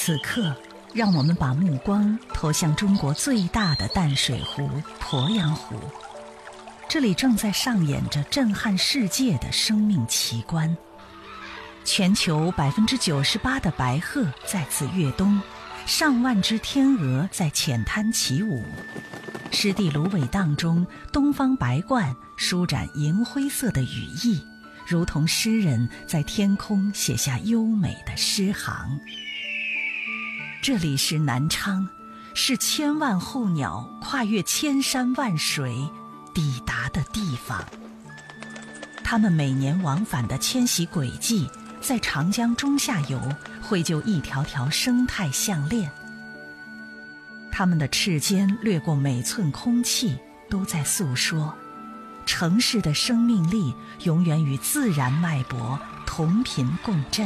此刻，让我们把目光投向中国最大的淡水湖鄱阳湖。这里正在上演着震撼世界的生命奇观。全球98%的白鹤在此跃冬，上万只天鹅在浅滩起舞。湿地芦苇荡中，东方白鹳舒展银灰色的羽翼，如同诗人在天空写下优美的诗行。这里是南昌，是千万候鸟跨越千山万水抵达的地方。它们每年往返的迁徙轨迹，在长江中下游绘就一条条生态项链。它们的翅尖掠过每寸空气，都在诉说城市的生命力永远与自然脉搏同频共振。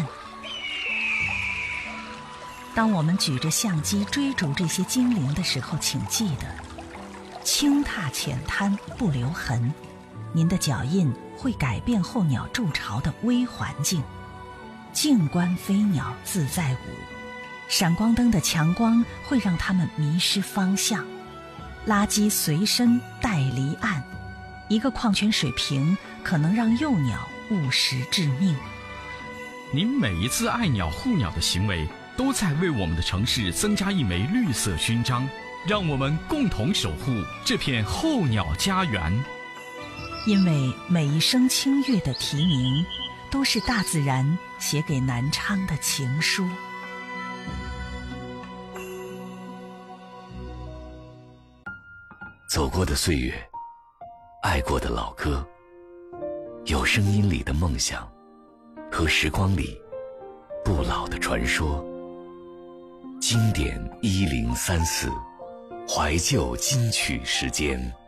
当我们举着相机追逐这些精灵的时候，请记得轻踏浅滩不留痕，您的脚印会改变候鸟筑巢的微环境。静观飞鸟自在舞，闪光灯的强光会让它们迷失方向。垃圾随身带离岸，一个矿泉水瓶可能让幼鸟误食致命。 您每一次爱鸟护鸟的行为，都在为我们的城市增加一枚绿色勋章，让我们共同守护这片候鸟家园。 因为每一声清越的啼鸣，都是大自然写给南昌的情书。 走过的岁月，爱过的老歌，有声音里的梦想，和时光里不老的传说。经典1034，怀旧金曲时间。